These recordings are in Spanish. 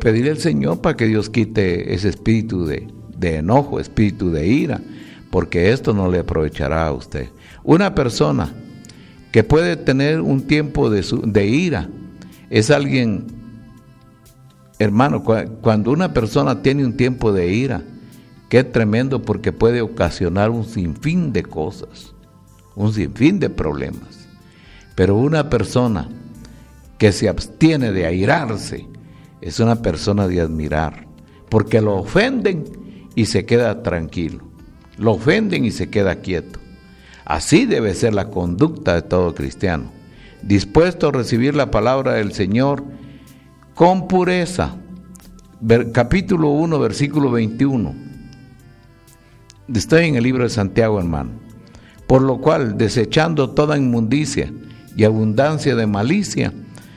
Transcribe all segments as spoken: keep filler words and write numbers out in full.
pedirle al Señor para que Dios quite ese espíritu de, de enojo, espíritu de ira, porque esto no le aprovechará a usted. Una persona que puede tener un tiempo de, su, de ira es alguien, hermano, cuando una persona tiene un tiempo de ira, qué tremendo, porque puede ocasionar un sinfín de cosas, un sinfín de problemas. Pero una persona que se abstiene de airarse es una persona de admirar, porque lo ofenden y se queda tranquilo, lo ofenden y se queda quieto. Así debe ser la conducta de todo cristiano, dispuesto a recibir la palabra del Señor con pureza. Capítulo uno, versículo veintiuno. Estoy en el libro de Santiago, hermano. Por lo cual, desechando toda inmundicia y abundancia de malicia,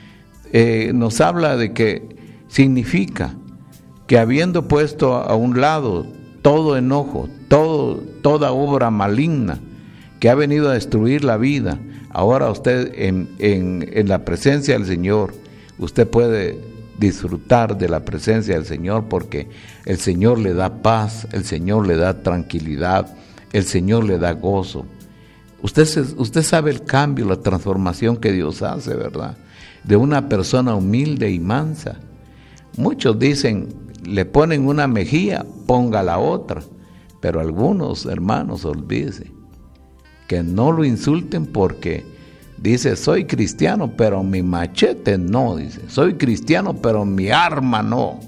eh, nos habla de que significa que habiendo puesto a un lado todo enojo, todo, toda obra maligna que ha venido a destruir la vida, ahora usted en, en, en la presencia del Señor, usted puede disfrutar de la presencia del Señor, porque el Señor le da paz, el Señor le da tranquilidad, el Señor le da gozo. Usted, usted sabe el cambio, la transformación que Dios hace, ¿verdad? De una persona humilde y mansa. Muchos dicen, le ponen una mejilla, ponga la otra, pero algunos hermanos, olvídense, que no lo insulten, porque dice, soy cristiano, pero mi machete no, dice, soy cristiano, pero mi arma no.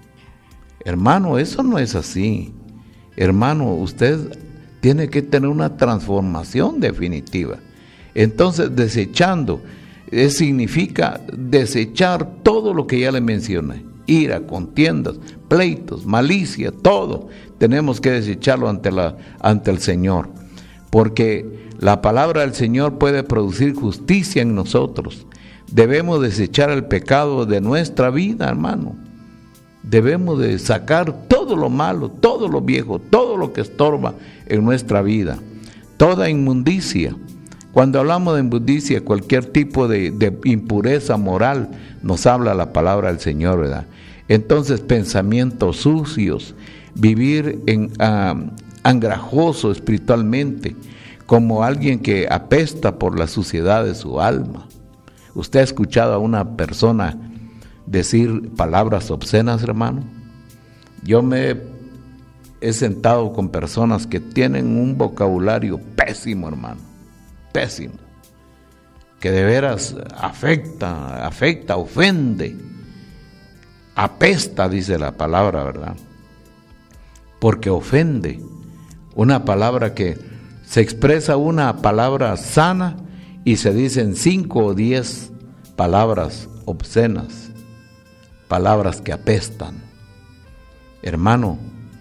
Hermano, eso no es así. Hermano, usted tiene que tener una transformación definitiva. Entonces, desechando, eh, significa desechar todo lo que ya le mencioné. Ira, contiendas, pleitos, malicia, todo. Tenemos que desecharlo ante, la, ante el Señor. Porque la palabra del Señor puede producir justicia en nosotros. Debemos desechar el pecado de nuestra vida, hermano. Debemos de sacar todo lo malo, todo lo viejo, todo lo que estorba en nuestra vida. Toda inmundicia. Cuando hablamos de inmundicia, cualquier tipo de, de impureza moral, nos habla la palabra del Señor, ¿verdad? Entonces, pensamientos sucios, vivir en uh, andrajoso espiritualmente, como alguien que apesta por la suciedad de su alma. ¿Usted ha escuchado a una persona decir palabras obscenas, hermano? Yo me he sentado con personas que tienen un vocabulario pésimo, hermano, pésimo, que de veras afecta, afecta, ofende, apesta, dice la palabra, ¿verdad? Porque ofende. Una palabra que se expresa, una palabra sana, y se dicen cinco o diez palabras obscenas, palabras que apestan. Hermano,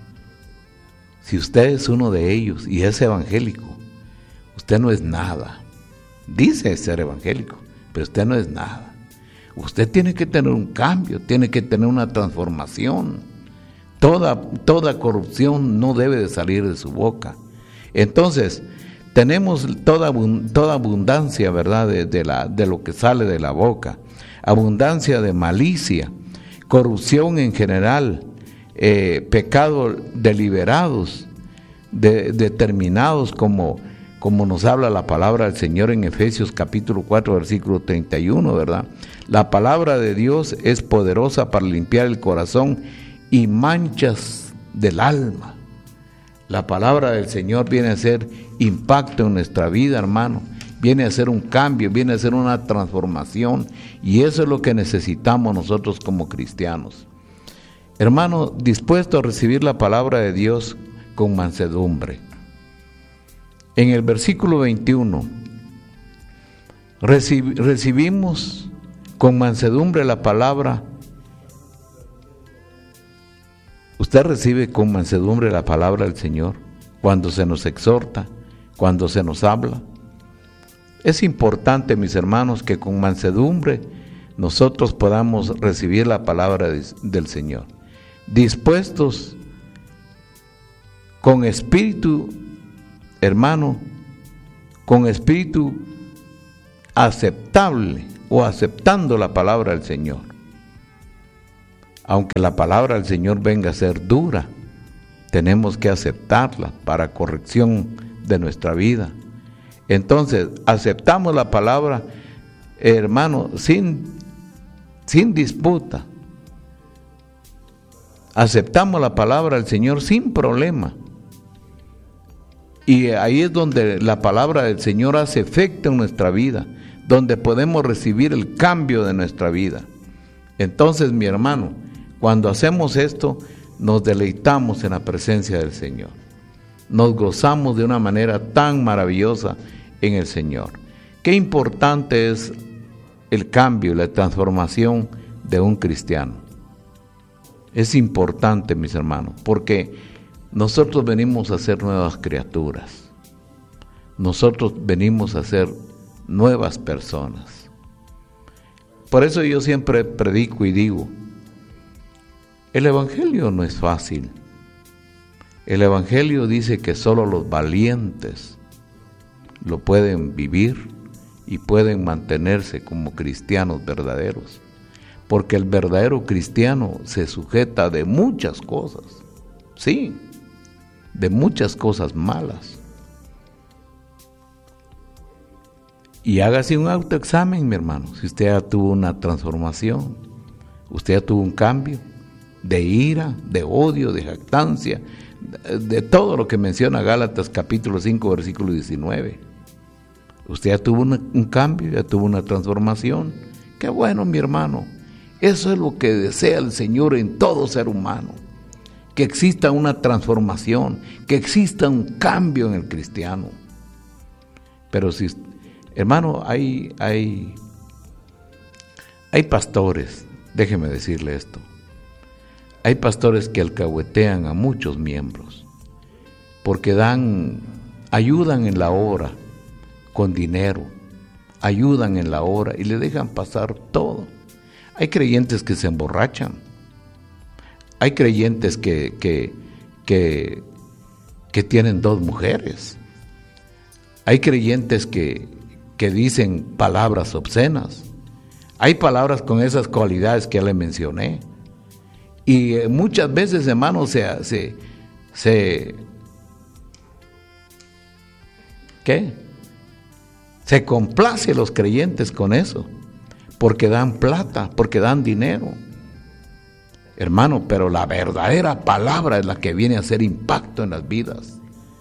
si usted es uno de ellos y es evangélico, usted no es nada. Dice ser evangélico, pero usted no es nada. Usted tiene que tener un cambio, tiene que tener una transformación. Toda, toda corrupción no debe de salir de su boca. Entonces, tenemos toda, toda abundancia, ¿verdad?, de, de, la, de lo que sale de la boca. Abundancia de malicia, corrupción en general, eh, pecados deliberados, de, determinados, como, como nos habla la palabra del Señor en Efesios capítulo cuatro, versículo treinta y uno, ¿verdad? La palabra de Dios es poderosa para limpiar el corazón y manchas del alma. La palabra del Señor viene a hacer impacto en nuestra vida, hermano. Viene a hacer un cambio, viene a hacer una transformación. Y eso es lo que necesitamos nosotros como cristianos. Hermano, dispuesto a recibir la palabra de Dios con mansedumbre. En el versículo veintiuno, recib- recibimos con mansedumbre la palabra. Usted recibe con mansedumbre la palabra del Señor cuando se nos exhorta, cuando se nos habla. Es importante, mis hermanos, que con mansedumbre nosotros podamos recibir la palabra de, del Señor. Dispuestos con espíritu, hermano, con espíritu aceptable o aceptando la palabra del Señor. aunque la palabra del Señor venga a ser dura, tenemos que aceptarla para corrección de nuestra vida. Entonces, aceptamos la palabra, hermano, sin, sin disputa. Aceptamos la palabra del Señor sin problema. Y ahí es donde la palabra del Señor hace efecto en nuestra vida, donde podemos recibir el cambio de nuestra vida. Entonces, mi hermano, cuando hacemos esto, nos deleitamos en la presencia del Señor. Nos gozamos de una manera tan maravillosa en el Señor. Qué importante es el cambio, la transformación de un cristiano. Es importante, mis hermanos, porque nosotros venimos a ser nuevas criaturas. Nosotros venimos a ser nuevas personas. Por eso yo siempre predico y digo, el Evangelio no es fácil. El Evangelio dice que solo los valientes lo pueden vivir y pueden mantenerse como cristianos verdaderos. Porque el verdadero cristiano se sujeta de muchas cosas, sí, de muchas cosas malas. Y hágase un autoexamen, mi hermano, si usted ya tuvo una transformación, usted ya tuvo un cambio de ira, de odio, de jactancia, de, de todo lo que menciona Gálatas capítulo cinco, versículo diecinueve. Usted ya tuvo una, un cambio, ya tuvo una transformación. Qué bueno, mi hermano. Eso es lo que desea el Señor en todo ser humano, que exista una transformación, que exista un cambio en el cristiano. Pero si, hermano, hay, hay, hay pastores, déjeme decirle esto, hay pastores que alcahuetean a muchos miembros, porque dan, ayudan en la obra con dinero, ayudan en la obra y le dejan pasar todo. Hay creyentes que se emborrachan, hay creyentes que, que, que, que tienen dos mujeres, hay creyentes que, que dicen palabras obscenas, hay palabras con esas cualidades que ya le mencioné, y muchas veces, hermanos, se, se, se, ¿qué? Se complace a los creyentes con eso, porque dan plata, porque dan dinero. Hermano, pero la verdadera palabra es la que viene a hacer impacto en las vidas.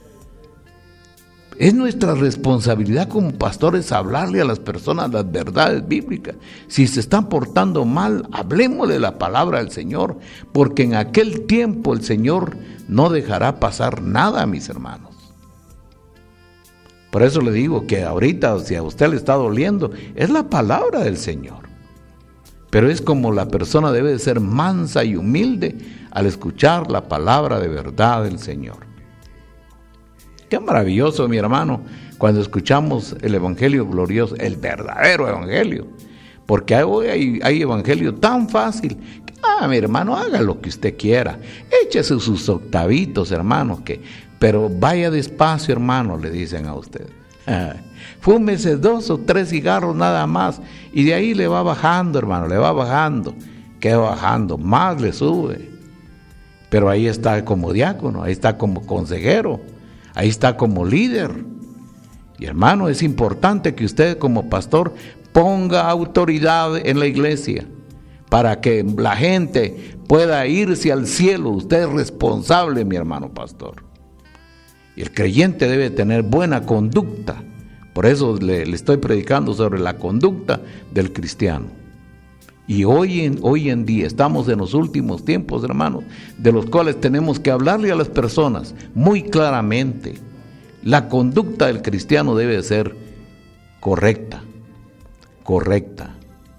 Es nuestra responsabilidad como pastores hablarle a las personas las verdades bíblicas. Si se están portando mal, hablemosle la palabra del Señor, porque en aquel tiempo el Señor no dejará pasar nada, mis hermanos. Por eso le digo que ahorita, si a usted le está doliendo, es la palabra del Señor. Pero es como la persona debe de ser mansa y humilde al escuchar la palabra de verdad del Señor. Qué maravilloso, mi hermano, cuando escuchamos el evangelio glorioso, el verdadero evangelio. Porque hoy hay, hay evangelio tan fácil. Que, ah, mi hermano, haga lo que usted quiera. Échese sus octavitos, hermano, que... pero vaya despacio, hermano, le dicen a usted. Ah, fúmese dos o tres cigarros nada más y de ahí le va bajando, hermano, le va bajando. ¿Qué va bajando? Más le sube. Pero ahí está como diácono, ahí está como consejero, ahí está como líder. Y hermano, es importante que usted como pastor ponga autoridad en la iglesia para que la gente pueda irse al cielo. Usted es responsable, mi hermano pastor. Y el creyente debe tener buena conducta. Por eso le, le estoy predicando sobre la conducta del cristiano. Y hoy en, hoy en día estamos en los últimos tiempos, hermanos, de los cuales tenemos que hablarle a las personas muy claramente. La conducta del cristiano debe ser correcta, correcta.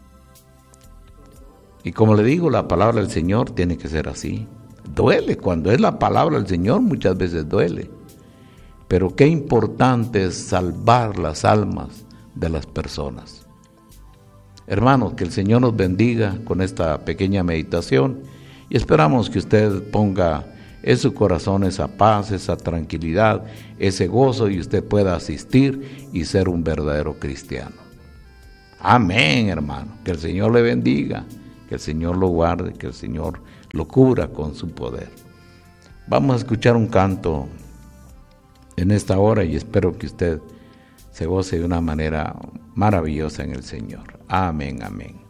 Y como le digo, la palabra del Señor tiene que ser así. Duele, cuando es la palabra del Señor muchas veces duele. Pero qué importante es salvar las almas de las personas. Hermanos, que el Señor nos bendiga con esta pequeña meditación y esperamos que usted ponga en su corazón esa paz, esa tranquilidad, ese gozo y usted pueda asistir y ser un verdadero cristiano. Amén, hermano. Que el Señor le bendiga, Que el Señor lo guarde, que el Señor lo cubra con su poder. Vamos a escuchar un canto en esta hora y espero que usted se goce de una manera maravillosa en el Señor. Amén, amén.